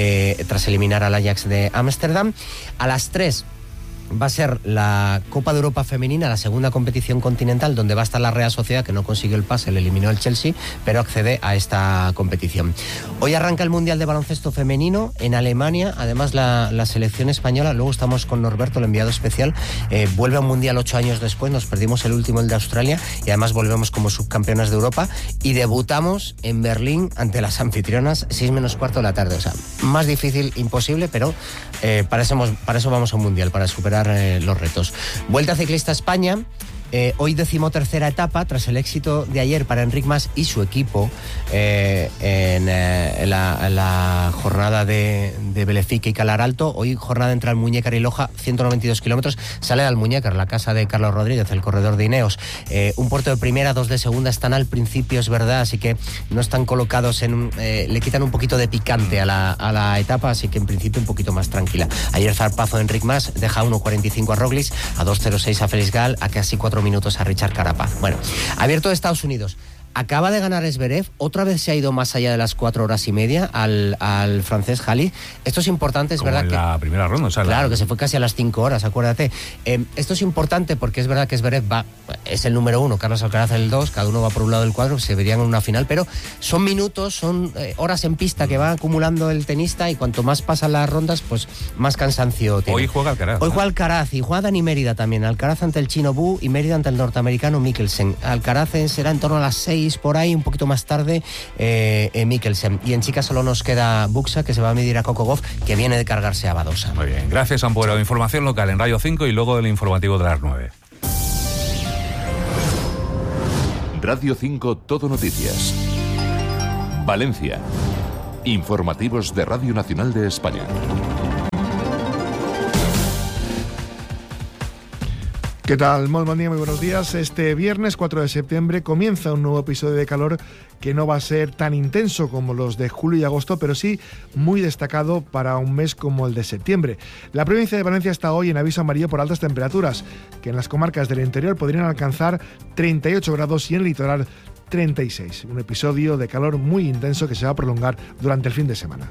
tras eliminar al Ajax de Ámsterdam. A las 3 va a ser la Copa de Europa Femenina, la segunda competición continental, donde va a estar la Real Sociedad, que no consiguió el pase, le eliminó el Chelsea, pero accede a esta competición. Hoy arranca el Mundial de Baloncesto Femenino en Alemania, además la selección española. Luego estamos con Norberto, el enviado especial, vuelve a un Mundial 8 años después, nos perdimos el último, el de Australia, y además volvemos como subcampeonas de Europa, y debutamos en Berlín ante las anfitrionas, 6 menos cuarto de la tarde. O sea, más difícil imposible, pero para eso vamos a un Mundial, para superar los retos. Vuelta Ciclista España. Hoy 13ª etapa, tras el éxito de ayer para Enric Mas y su equipo en la jornada de Belefique y Calar Alto. Hoy jornada entre Almuñécar y Loja, 192 kilómetros. Sale de Almuñécar, la casa de Carlos Rodríguez, el corredor de Ineos. Un puerto de primera, 2 de segunda, están al principio, es verdad, así que no están colocados le quitan un poquito de picante a la etapa, así que en principio un poquito más tranquila. Ayer zarpazo de Enric Mas, deja 1.45 a Roglic, a 2.06 a Félix Gal, a casi 4 minutos a Richard Carapaz. Bueno, abierto de Estados Unidos. Acaba de ganar Zverev, otra vez se ha ido más allá de las 4 horas y media al francés Halli. Esto es importante, es como verdad en que... la primera ronda, o sea, Claro, que se fue casi a las 5 horas, acuérdate. Esto es importante porque es verdad que Zverev es el número 1, Carlos Alcaraz el 2, cada uno va por un lado del cuadro, se verían en una final, pero son minutos, son horas en pista que va acumulando el tenista y cuanto más pasan las rondas, pues más cansancio tiene. Hoy juega Alcaraz. Hoy juega Alcaraz y juega Dani Mérida también. Alcaraz ante el chino Bu y Mérida ante el norteamericano Mikkelsen. Alcaraz será en torno a las 6 por ahí, un poquito más tarde Mikkelsen. Y en chicas solo nos queda Buxa, que se va a medir a Coco Gauff, que viene de cargarse a Badosa. Muy bien, gracias Ampuero. Información local en Radio 5 y luego el informativo de las 9. Radio 5 Todo Noticias. Valencia. Informativos de Radio Nacional de España. ¿Qué tal? Muy buen día, muy buenos días. Este viernes 4 de septiembre comienza un nuevo episodio de calor que no va a ser tan intenso como los de julio y agosto, pero sí muy destacado para un mes como el de septiembre. La provincia de Valencia está hoy en aviso amarillo por altas temperaturas, que en las comarcas del interior podrían alcanzar 38 grados y en el litoral 36. Un episodio de calor muy intenso que se va a prolongar durante el fin de semana.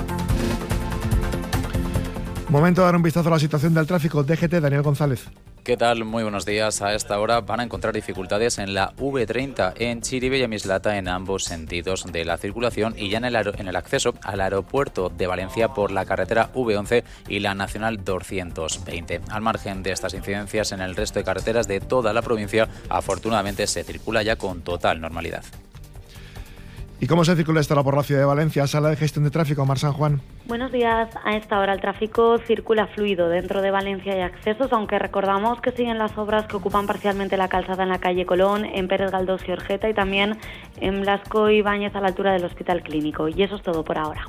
Momento de dar un vistazo a la situación del tráfico. DGT, Daniel González. ¿Qué tal? Muy buenos días. A esta hora van a encontrar dificultades en la V30 en Chiribe y Mislata en ambos sentidos de la circulación y ya en el acceso al aeropuerto de Valencia por la carretera V11 y la Nacional 220. Al margen de estas incidencias en el resto de carreteras de toda la provincia, afortunadamente se circula ya con total normalidad. ¿Y cómo se circula esta hora por la ciudad de Valencia? Sala de Gestión de Tráfico, Mar San Juan. Buenos días. A esta hora el tráfico circula fluido dentro de Valencia y accesos, aunque recordamos que siguen las obras que ocupan parcialmente la calzada en la calle Colón, en Pérez Galdós y Orgeta y también en Blasco y Ibáñez a la altura del Hospital Clínico. Y eso es todo por ahora.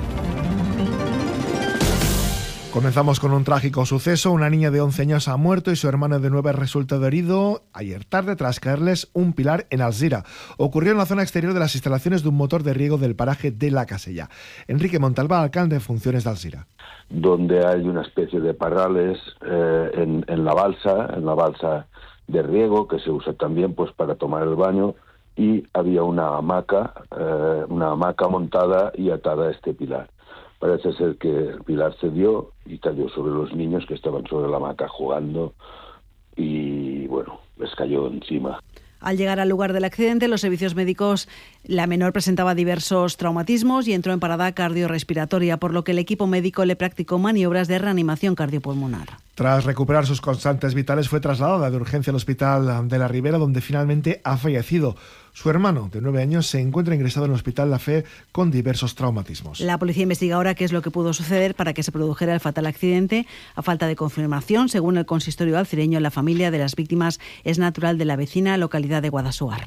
Comenzamos con un trágico suceso. Una niña de 11 años ha muerto y su hermano de 9 ha resultado herido ayer tarde tras caerles un pilar en Alzira. Ocurrió en la zona exterior de las instalaciones de un motor de riego del paraje de La Casella. Enrique Montalbán, alcalde de funciones de Alzira. Donde hay una especie de parrales en la balsa de riego que se usa también pues para tomar el baño, y había una hamaca montada y atada a este pilar. Parece ser que el pilar cedió y cayó sobre los niños que estaban sobre la hamaca jugando y, bueno, les cayó encima. Al llegar al lugar del accidente, los servicios médicos, la menor presentaba diversos traumatismos y entró en parada cardiorrespiratoria, por lo que el equipo médico le practicó maniobras de reanimación cardiopulmonar. Tras recuperar sus constantes vitales, fue trasladada de urgencia al hospital de la Ribera, donde finalmente ha fallecido. Su hermano, de 9 años, se encuentra ingresado en el Hospital La Fe con diversos traumatismos. La policía investiga ahora qué es lo que pudo suceder para que se produjera el fatal accidente. A falta de confirmación, según el consistorio alcireño, la familia de las víctimas es natural de la vecina localidad de Guadassuar.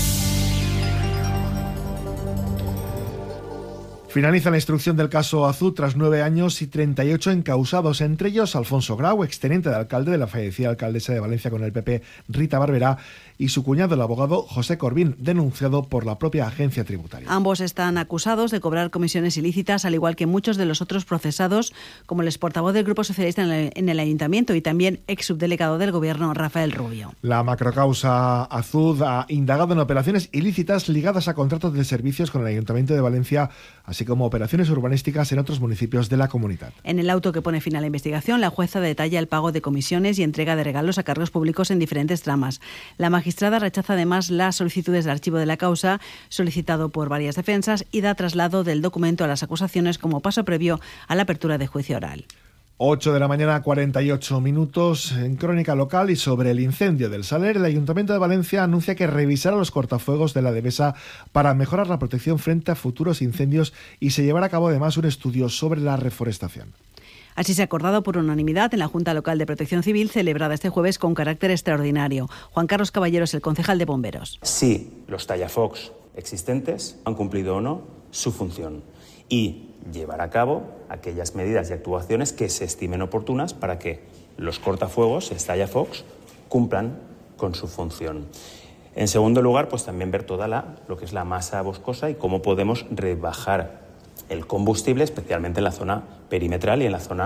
Finaliza la instrucción del caso Azud tras 9 años y 38 encausados, entre ellos Alfonso Grau, exteniente de alcalde de la fallecida alcaldesa de Valencia con el PP, Rita Barberá, y su cuñado, el abogado José Corbín, denunciado por la propia agencia tributaria. Ambos están acusados de cobrar comisiones ilícitas, al igual que muchos de los otros procesados, como el exportavoz del Grupo Socialista en el Ayuntamiento y también ex subdelegado del Gobierno, Rafael Rubio. La macrocausa Azud ha indagado en operaciones ilícitas ligadas a contratos de servicios con el Ayuntamiento de Valencia, así como operaciones urbanísticas en otros municipios de la comunidad. En el auto que pone fin a la investigación, la jueza detalla el pago de comisiones y entrega de regalos a cargos públicos en diferentes tramas. La magistrada rechaza además las solicitudes de archivo de la causa, solicitado por varias defensas, y da traslado del documento a las acusaciones como paso previo a la apertura de juicio oral. 8 de la mañana, 48 minutos. En crónica local y sobre el incendio del Saler, el Ayuntamiento de Valencia anuncia que revisará los cortafuegos de la Devesa para mejorar la protección frente a futuros incendios y se llevará a cabo además un estudio sobre la reforestación. Así se ha acordado por unanimidad en la Junta Local de Protección Civil, celebrada este jueves con carácter extraordinario. Juan Carlos Caballero es el concejal de Bomberos. Si los tallafocs existentes han cumplido o no su función y llevar a cabo aquellas medidas y actuaciones que se estimen oportunas para que los cortafuegos, el tallafocs, cumplan con su función. En segundo lugar, pues también ver toda lo que es la masa boscosa y cómo podemos rebajar el combustible, especialmente en la zona perimetral y en la zona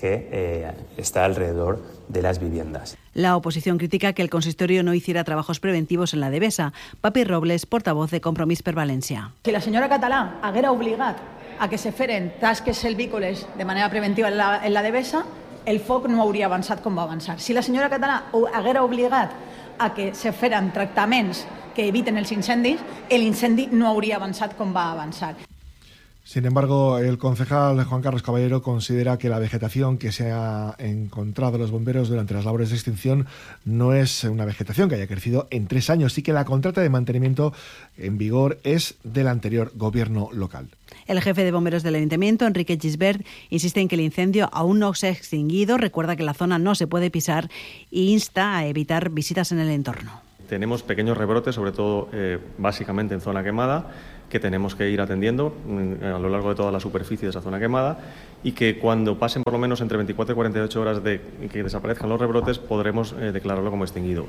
que está alrededor de las viviendas. La oposición critica que el consistorio no hiciera trabajos preventivos en la Devesa. Papi Robles, portavoz de Compromís per València. Si la senyora Català haguera obligat a que se feren tasques silvícoles de manera preventiva en la Devesa, el foc no hauria avançat com va avançar. Si la senyora Català haguera obligat a que se feren tractaments que eviten els incendis, l'incendi no hauria avançat com va avançar. Sin embargo, el concejal Juan Carlos Caballero considera que la vegetación que se ha encontrado los bomberos durante las labores de extinción no es una vegetación que haya crecido en 3 años y que la contrata de mantenimiento en vigor es del anterior gobierno local. El jefe de bomberos del ayuntamiento, Enrique Gisbert, insiste en que el incendio aún no se ha extinguido, recuerda que la zona no se puede pisar e insta a evitar visitas en el entorno. Tenemos pequeños rebrotes, sobre todo básicamente en zona quemada, que tenemos que ir atendiendo a lo largo de toda la superficie de esa zona quemada y que cuando pasen por lo menos entre 24 y 48 horas de que desaparezcan los rebrotes podremos declararlo como extinguido.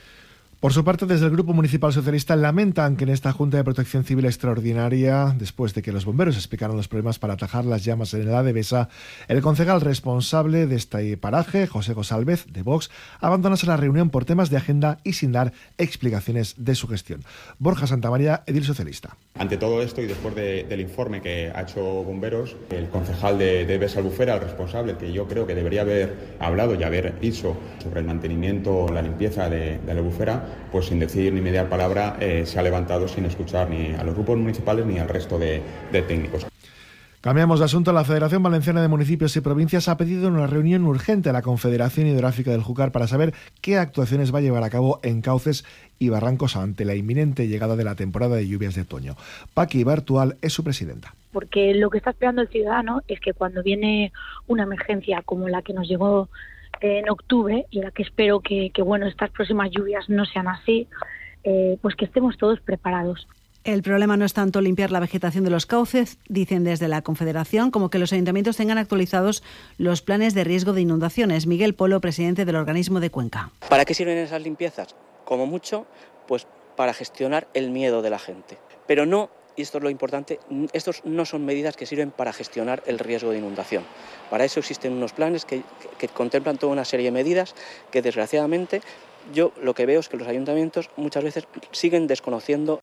Por su parte, desde el Grupo Municipal Socialista lamentan que en esta Junta de Protección Civil extraordinaria, después de que los bomberos explicaron los problemas para atajar las llamas en la Devesa, el concejal responsable de este paraje, José González, de Vox, abandonase la reunión por temas de agenda y sin dar explicaciones de su gestión. Borja Santamaría, edil socialista. Ante todo esto y después del informe que ha hecho Bomberos, el concejal de Devesa Albufera, el responsable, que yo creo que debería haber hablado y haber dicho sobre el mantenimiento, la limpieza de la albufera, pues sin decir ni media palabra se ha levantado sin escuchar ni a los grupos municipales ni al resto de técnicos. Cambiamos de asunto. La Federación Valenciana de Municipios y Provincias ha pedido una reunión urgente a la Confederación Hidrográfica del Júcar para saber qué actuaciones va a llevar a cabo en cauces y barrancos ante la inminente llegada de la temporada de lluvias de otoño. Paqui Bartual es su presidenta. Porque lo que está esperando el ciudadano es que cuando viene una emergencia como la que nos llegó en octubre, y la que espero que estas próximas lluvias no sean así, pues que estemos todos preparados. El problema no es tanto limpiar la vegetación de los cauces, dicen desde la Confederación, como que los ayuntamientos tengan actualizados los planes de riesgo de inundaciones. Miguel Polo, presidente del organismo de Cuenca. ¿Para qué sirven esas limpiezas? Como mucho, pues para gestionar el miedo de la gente. Pero no, y esto es lo importante, estos no son medidas que sirven para gestionar el riesgo de inundación. Para eso existen unos planes que contemplan toda una serie de medidas que, desgraciadamente, yo lo que veo es que los ayuntamientos muchas veces siguen desconociendo.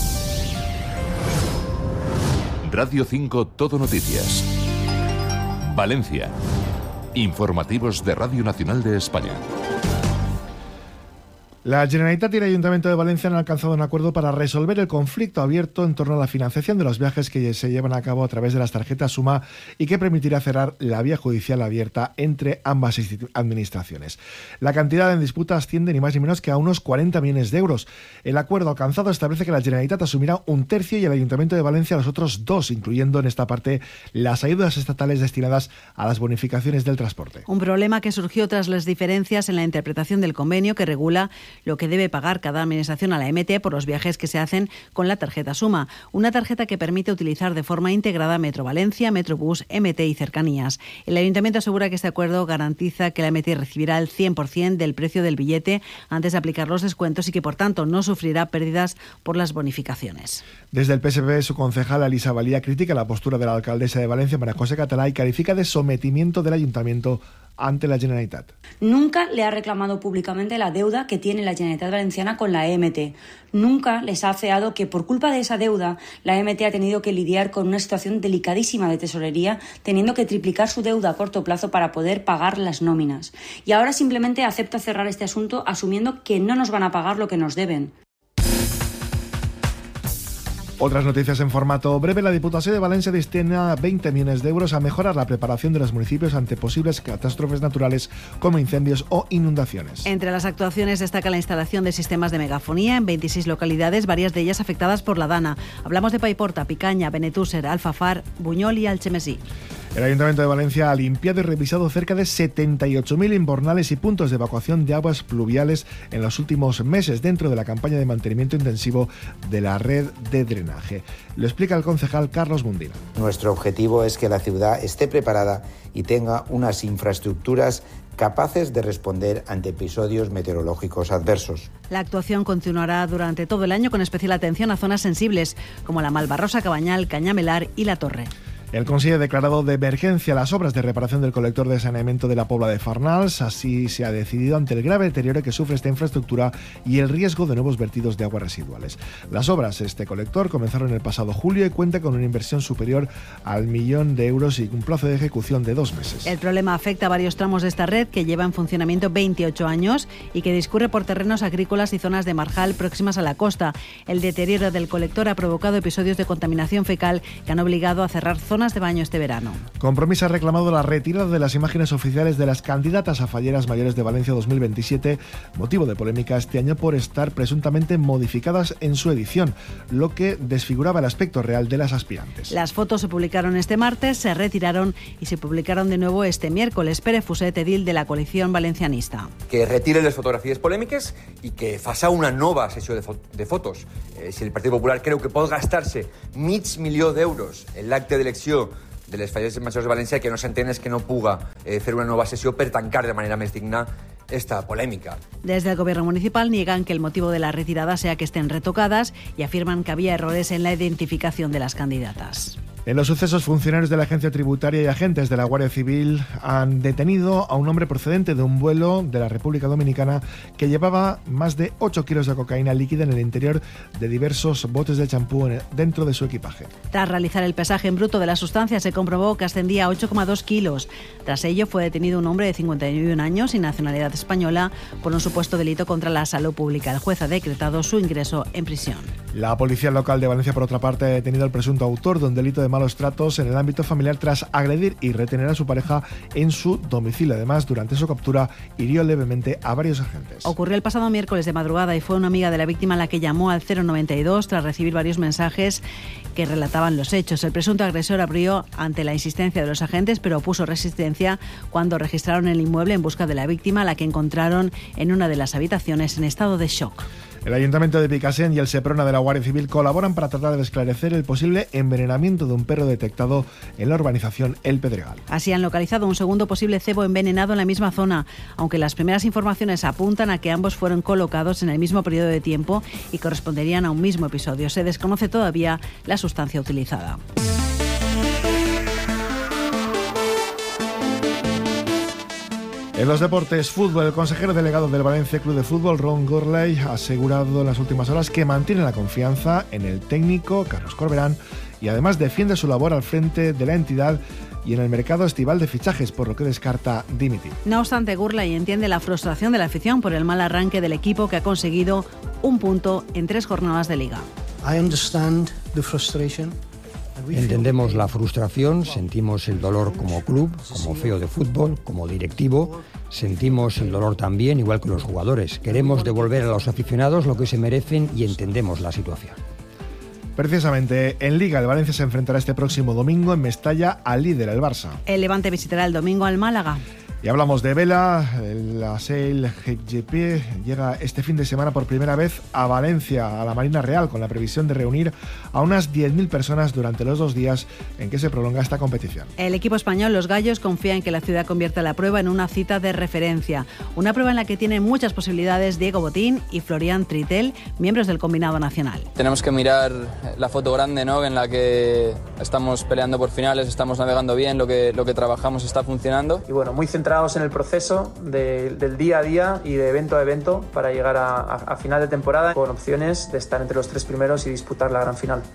Radio 5 Todo Noticias. Valencia. Informativos de Radio Nacional de España. La Generalitat y el Ayuntamiento de Valencia han alcanzado un acuerdo para resolver el conflicto abierto en torno a la financiación de los viajes que se llevan a cabo a través de las tarjetas Suma y que permitirá cerrar la vía judicial abierta entre ambas administraciones. La cantidad en disputa asciende ni más ni menos que a unos 40 millones de euros. El acuerdo alcanzado establece que la Generalitat asumirá 1/3 y el Ayuntamiento de Valencia los otros 2, incluyendo en esta parte las ayudas estatales destinadas a las bonificaciones del transporte. Un problema que surgió tras las diferencias en la interpretación del convenio que regula lo que debe pagar cada administración a la MT por los viajes que se hacen con la tarjeta Suma, una tarjeta que permite utilizar de forma integrada Metro Valencia, Metrobús, MT y cercanías. El Ayuntamiento asegura que este acuerdo garantiza que la MT recibirá el 100% del precio del billete antes de aplicar los descuentos y que, por tanto, no sufrirá pérdidas por las bonificaciones. Desde el PSP, su concejala Elisa Valía critica la postura de la alcaldesa de Valencia, María José Catalá, y califica de sometimiento del Ayuntamiento ante la Generalitat. Nunca le ha reclamado públicamente la deuda que tiene la Generalitat Valenciana con la EMT. Nunca les ha afeado que por culpa de esa deuda la EMT ha tenido que lidiar con una situación delicadísima de tesorería, teniendo que triplicar su deuda a corto plazo para poder pagar las nóminas. Y ahora simplemente acepta cerrar este asunto asumiendo que no nos van a pagar lo que nos deben. Otras noticias en formato breve. La Diputación de Valencia destina 20 millones de euros a mejorar la preparación de los municipios ante posibles catástrofes naturales como incendios o inundaciones. Entre las actuaciones destaca la instalación de sistemas de megafonía en 26 localidades, varias de ellas afectadas por la Dana. Hablamos de Paiporta, Picaña, Benetúser, Alfafar, Buñol y Alchemesí. El Ayuntamiento de Valencia ha limpiado y revisado cerca de 78.000 invernales y puntos de evacuación de aguas pluviales en los últimos meses dentro de la campaña de mantenimiento intensivo de la red de drenaje. Lo explica el concejal Carlos Mundina. Nuestro objetivo es que la ciudad esté preparada y tenga unas infraestructuras capaces de responder ante episodios meteorológicos adversos. La actuación continuará durante todo el año con especial atención a zonas sensibles como la Malvarrosa, Cabañal, Cañamelar y La Torre. El Consejo ha declarado de emergencia las obras de reparación del colector de saneamiento de la Pobla de Farnals. Así se ha decidido ante el grave deterioro que sufre esta infraestructura y el riesgo de nuevos vertidos de aguas residuales. Las obras de este colector comenzaron el pasado julio y cuenta con una inversión superior al 1.000.000 de euros y un plazo de ejecución de 2 meses. El problema afecta a varios tramos de esta red que lleva en funcionamiento 28 años y que discurre por terrenos agrícolas y zonas de marjal próximas a la costa. El deterioro del colector ha provocado episodios de contaminación fecal que han obligado a cerrar zonas de baño este verano. Compromís ha reclamado la retirada de las imágenes oficiales de las candidatas a Falleras Mayores de Valencia 2027, motivo de polémica este año por estar presuntamente modificadas en su edición, lo que desfiguraba el aspecto real de las aspirantes. Las fotos se publicaron este martes, se retiraron y se publicaron de nuevo este miércoles. Pere Fuset, edil de la coalición valencianista. Que retire les fotografies polèmiques i que faça una nova sessió de fotos. Si el Partit Popular creu que pot gastar-se 500.000 d'euros en l'acte d'elecció de les Falleres Majors de València, que no s'entén és que no puga fer una nova sessió per tancar de manera més digna esta polémica. Desde el gobierno municipal niegan que el motivo de la retirada sea que estén retocadas y afirman que había errores en la identificación de las candidatas. En los sucesos, funcionarios de la Agencia Tributaria y agentes de la Guardia Civil han detenido a un hombre procedente de un vuelo de la República Dominicana que llevaba más de 8 kilos de cocaína líquida en el interior de diversos botes de champú dentro de su equipaje. Tras realizar el pesaje en bruto de la sustancia, se comprobó que ascendía a 8,2 kilos. Tras ello, fue detenido un hombre de 51 años y nacionalidad española por un supuesto delito contra la salud pública. El juez ha decretado su ingreso en prisión. La policía local de Valencia, por otra parte, ha detenido al presunto autor de un delito de malos tratos en el ámbito familiar tras agredir y retener a su pareja en su domicilio. Además, durante su captura, hirió levemente a varios agentes. Ocurrió el pasado miércoles de madrugada y fue una amiga de la víctima la que llamó al 092 tras recibir varios mensajes que relataban los hechos. El presunto agresor abrió ante la insistencia de los agentes, pero opuso resistencia cuando registraron el inmueble en busca de la víctima, a la que encontraron en una de las habitaciones en estado de shock. El Ayuntamiento de Picassent y el Seprona de la Guardia Civil colaboran para tratar de esclarecer el posible envenenamiento de un perro detectado en la urbanización El Pedregal. Así han localizado un segundo posible cebo envenenado en la misma zona, aunque las primeras informaciones apuntan a que ambos fueron colocados en el mismo periodo de tiempo y corresponderían a un mismo episodio. Se desconoce todavía la sustancia utilizada. En los deportes, fútbol, el consejero delegado del Valencia Club de Fútbol, Ron Gourlay, ha asegurado en las últimas horas que mantiene la confianza en el técnico Carlos Corberán y además defiende su labor al frente de la entidad y en el mercado estival de fichajes, por lo que descarta dimitir. No obstante, Gourlay entiende la frustración de la afición por el mal arranque del equipo, que ha conseguido un punto en 3 jornadas de liga. Entendemos la frustración, sentimos el dolor como club, como feo de fútbol, como directivo, sentimos el dolor también, igual que los jugadores. Queremos devolver a los aficionados lo que se merecen y entendemos la situación. Precisamente en Liga, el Valencia se enfrentará este próximo domingo en Mestalla al líder, el Barça. El Levante visitará el domingo al Málaga. Y hablamos de vela, la Sail GP llega este fin de semana por primera vez a Valencia, a la Marina Real, con la previsión de reunir a unas 10.000 personas durante los 2 días en que se prolonga esta competición. El equipo español, los Gallos, confía en que la ciudad convierta la prueba en una cita de referencia. Una prueba en la que tienen muchas posibilidades Diego Botín y Florian Tritel, miembros del combinado nacional. Tenemos que mirar la foto grande, ¿no?, en la que estamos peleando por finales, estamos navegando bien, lo que trabajamos está funcionando. Y bueno, muy centrados en el proceso del día a día y de evento a evento para llegar a final de temporada con opciones de estar entre los 3 primeros y disputar la gran final.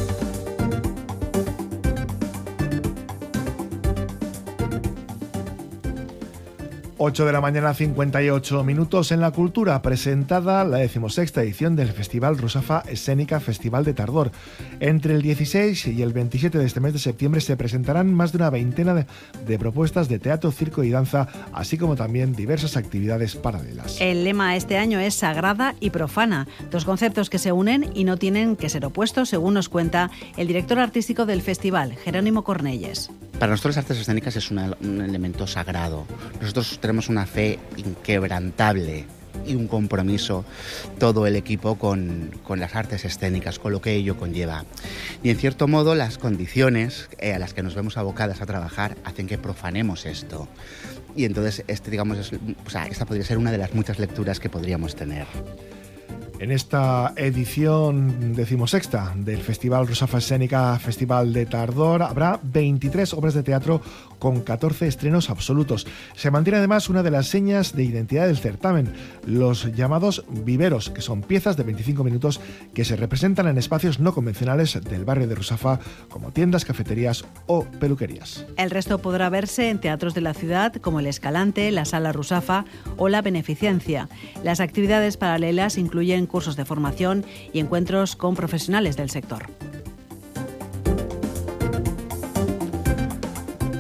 8 de la mañana, 58 minutos. En la cultura, presentada la 16ª edición del Festival Rusafa Escénica Festival de Tardor. Entre el 16 y el 27 de este mes de septiembre se presentarán más de una veintena de propuestas de teatro, circo y danza, así como también diversas actividades paralelas. El lema este año es sagrada y profana, 2 conceptos que se unen y no tienen que ser opuestos, según nos cuenta el director artístico del festival, Jerónimo Cornelles. Para nosotros las artes escénicas es un elemento sagrado. Nosotros tenemos una fe inquebrantable y un compromiso, todo el equipo, con las artes escénicas, con lo que ello conlleva. Y en cierto modo las condiciones a las que nos vemos abocadas a trabajar hacen que profanemos esto. Y entonces esta podría ser una de las muchas lecturas que podríamos tener. En esta edición 16ª del Festival Rusafa Escénica Festival de Tardor habrá 23 obras de teatro con 14 estrenos absolutos. Se mantiene además una de las señas de identidad del certamen, los llamados viveros, que son piezas de 25 minutos que se representan en espacios no convencionales del barrio de Rusafa, como tiendas, cafeterías o peluquerías. El resto podrá verse en teatros de la ciudad como el Escalante, la Sala Rusafa o la Beneficencia. Las actividades paralelas incluyen cursos de formación y encuentros con profesionales del sector.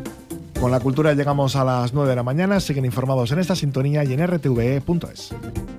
Con la cultura llegamos a las 9 de la mañana. Siguen informados en esta sintonía y en rtve.es.